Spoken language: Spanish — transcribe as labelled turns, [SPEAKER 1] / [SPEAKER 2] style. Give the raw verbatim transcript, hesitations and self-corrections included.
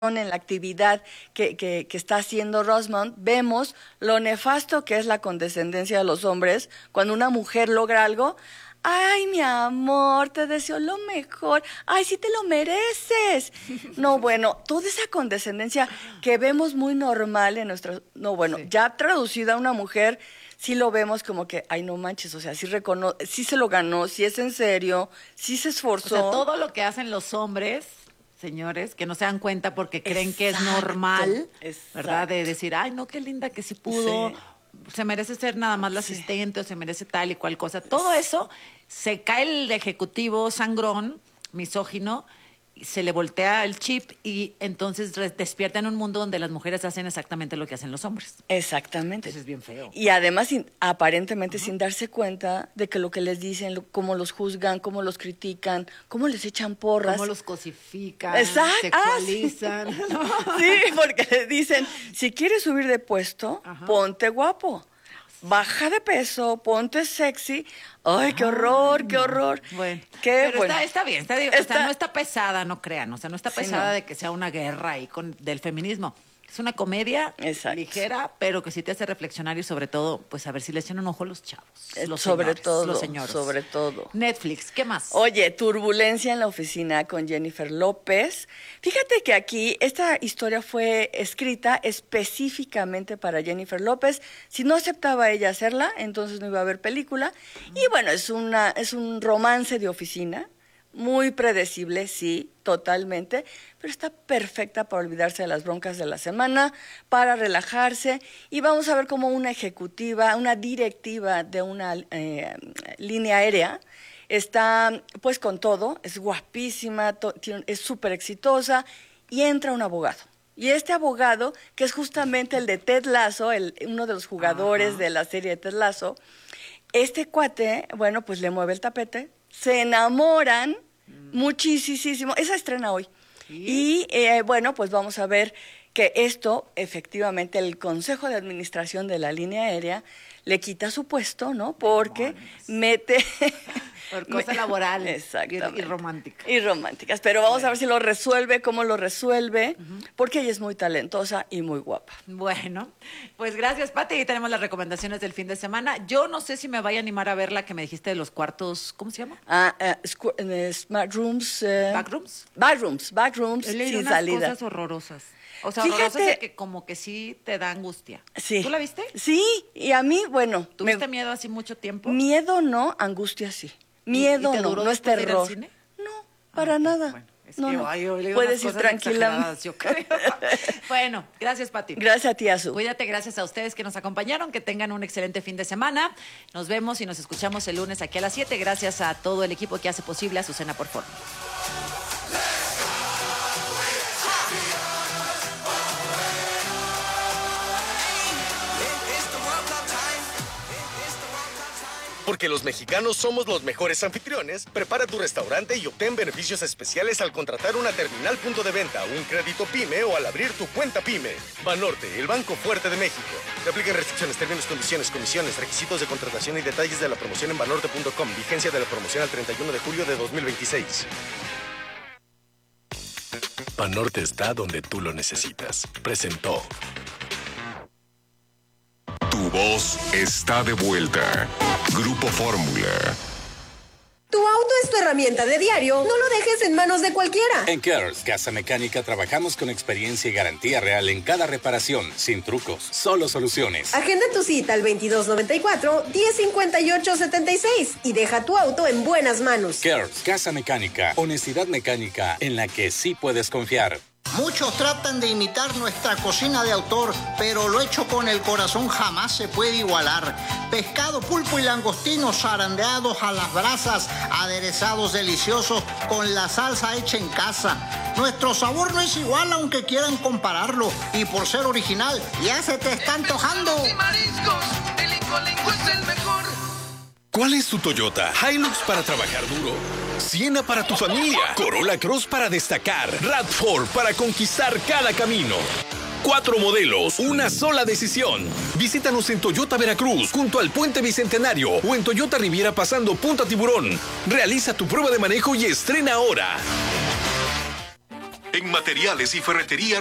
[SPEAKER 1] en la actividad que, que, que está haciendo Rosamund, vemos lo nefasto que es la condescendencia de los hombres cuando una mujer logra algo. Ay, mi amor, te deseo lo mejor. Ay, sí te lo mereces. No, bueno, toda esa condescendencia que vemos muy normal en nuestro... No, bueno, sí. Ya traducida a una mujer, sí lo vemos como que, ay, no manches, o sea, sí, recono sí se lo ganó, sí es en serio, sí se esforzó.
[SPEAKER 2] O sea, todo lo que hacen los hombres... Señores, que no se dan cuenta porque creen Exacto. que es normal, Exacto. ¿verdad? De decir, ay, no, qué linda que sí pudo, sí. se merece ser nada más la sí. asistente o se merece tal y cual cosa. Todo eso, se cae el ejecutivo sangrón, misógino, se le voltea el chip y entonces despierta en un mundo donde las mujeres hacen exactamente lo que hacen los hombres.
[SPEAKER 1] Exactamente.
[SPEAKER 2] Eso es bien feo.
[SPEAKER 1] Y además, sin, aparentemente uh-huh. sin darse cuenta de que lo que les dicen, lo, cómo los juzgan, cómo los critican, cómo les echan porras.
[SPEAKER 2] Cómo los cosifican,
[SPEAKER 1] Exacto.
[SPEAKER 2] sexualizan.
[SPEAKER 1] Ah, sí. sí, porque les dicen, si quieres subir de puesto, uh-huh. ponte guapo. Baja de peso, ponte sexy. Ay, qué horror, qué horror.
[SPEAKER 2] Bueno,
[SPEAKER 1] qué,
[SPEAKER 2] pero
[SPEAKER 1] bueno.
[SPEAKER 2] Está, está bien, está, está, o sea, no está pesada, no crean, o sea, no está pesada sí, no. de que sea una guerra ahí con, del feminismo. Es una comedia Exacto. ligera, pero que sí te hace reflexionar y sobre todo, pues a ver si le echan un ojo a los chavos. Los
[SPEAKER 1] sobre
[SPEAKER 2] señores,
[SPEAKER 1] todo,
[SPEAKER 2] los señores.
[SPEAKER 1] Sobre todo.
[SPEAKER 2] Netflix, ¿qué más?
[SPEAKER 1] Oye, Turbulencia en la oficina con Jennifer López. Fíjate que aquí esta historia fue escrita específicamente para Jennifer López. Si no aceptaba ella hacerla, entonces no iba a haber película. Mm. Y bueno, es una es un romance de oficina. Muy predecible, sí, totalmente, pero está perfecta para olvidarse de las broncas de la semana, para relajarse, y vamos a ver cómo una ejecutiva, una directiva de una eh, línea aérea está pues con todo, es guapísima, to, tiene, es súper exitosa, y entra un abogado. Y este abogado, que es justamente el de Ted Lasso, el, uno de los jugadores Ajá. de la serie de Ted Lasso, este cuate, bueno, pues le mueve el tapete, se enamoran mm. muchísimo. Esa estrena hoy. ¿Sí? Y eh, bueno, pues vamos a ver que esto, efectivamente, el Consejo de Administración de la línea aérea le quita su puesto, ¿no? Porque Demonios. mete...
[SPEAKER 2] Por cosas laborales
[SPEAKER 1] Exactamente.
[SPEAKER 2] Y, y románticas.
[SPEAKER 1] Y románticas. Pero vamos bueno. a ver si lo resuelve, cómo lo resuelve, uh-huh. porque ella es muy talentosa y muy guapa.
[SPEAKER 2] Bueno, pues gracias, Pati. Y tenemos las recomendaciones del fin de semana. Yo no sé si me vaya a animar a ver la que me dijiste de los cuartos, ¿cómo se llama?
[SPEAKER 1] Ah, uh, squ- uh, Smart Rooms. Uh,
[SPEAKER 2] ¿Backrooms?
[SPEAKER 1] Backrooms, Backrooms sin
[SPEAKER 2] unas
[SPEAKER 1] salida.
[SPEAKER 2] Cosas horrorosas. O sea,
[SPEAKER 1] Fíjate,
[SPEAKER 2] horrorosas de que como que sí te da angustia.
[SPEAKER 1] Sí.
[SPEAKER 2] ¿Tú la viste?
[SPEAKER 1] Sí, y a mí, bueno.
[SPEAKER 2] ¿Tuviste me... miedo así mucho tiempo?
[SPEAKER 1] Miedo no, angustia sí. Miedo
[SPEAKER 2] ¿Y, y te
[SPEAKER 1] no,
[SPEAKER 2] duró
[SPEAKER 1] no es terror.
[SPEAKER 2] Ir al cine?
[SPEAKER 1] No, para ah, nada.
[SPEAKER 2] Bueno, es
[SPEAKER 1] no,
[SPEAKER 2] que,
[SPEAKER 1] no.
[SPEAKER 2] ay, yo
[SPEAKER 1] puedes ir tranquilamente.
[SPEAKER 2] Yo creo. Bueno, gracias, Pati.
[SPEAKER 1] Gracias a ti, Azu.
[SPEAKER 2] Cuídate, gracias a ustedes que nos acompañaron, que tengan un excelente fin de semana. Nos vemos y nos escuchamos el lunes aquí a las siete. Gracias a todo el equipo que hace posible Azucena por Fórmula.
[SPEAKER 3] Porque los mexicanos somos los mejores anfitriones, prepara tu restaurante y obtén beneficios especiales al contratar una terminal punto de venta, un crédito PYME o al abrir tu cuenta PYME. Banorte, el banco fuerte de México. Te aplican restricciones, términos, condiciones, comisiones, requisitos de contratación y detalles de la promoción en banorte punto com. Vigencia de la promoción al treinta y uno de julio de dos mil veintiséis.
[SPEAKER 4] Banorte está donde tú lo necesitas. Presentó.
[SPEAKER 5] Tu voz está de vuelta. Grupo Fórmula.
[SPEAKER 6] Tu auto es tu herramienta de diario. No lo dejes en manos de cualquiera.
[SPEAKER 7] En Cares Casa Mecánica trabajamos con experiencia y garantía real en cada reparación, sin trucos, solo soluciones.
[SPEAKER 6] Agenda tu cita al veintidós noventa y cuatro, diez cincuenta y ocho setenta y seis y deja tu auto en buenas manos.
[SPEAKER 7] Cares Casa Mecánica, honestidad mecánica en la que sí puedes confiar.
[SPEAKER 8] Muchos tratan de imitar nuestra cocina de autor, pero lo hecho con el corazón jamás se puede igualar. Pescado, pulpo y langostinos zarandeados a las brasas, aderezados deliciosos con la salsa hecha en casa. Nuestro sabor no es igual aunque quieran compararlo, y por ser original ya se te está antojando.
[SPEAKER 9] Y mariscos, el Incolinco es el mejor.
[SPEAKER 4] ¿Cuál es tu Toyota? Hilux para trabajar duro, Siena para tu familia, Corolla Cross para destacar, RAV cuatro para conquistar cada camino. Cuatro modelos, una sola decisión. Visítanos en Toyota Veracruz, junto al Puente Bicentenario, o en Toyota Riviera pasando Punta Tiburón. Realiza tu prueba de manejo y estrena ahora.
[SPEAKER 5] En Materiales y Ferretería